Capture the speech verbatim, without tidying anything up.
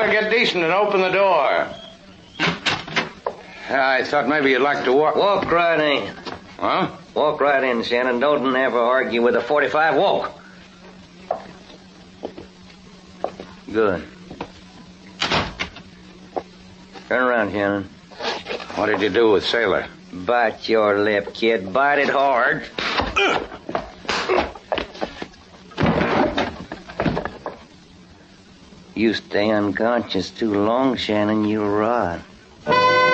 better get decent and open the door. I thought maybe you'd like to walk... Walk right in. Huh? Walk right in, Shannon. Don't ever argue with a forty-five. Walk. Good. Turn around, Shannon. What did you do with Sailor? Bite your lip, kid. Bite it hard. You stay unconscious too long, Shannon, you'll rot.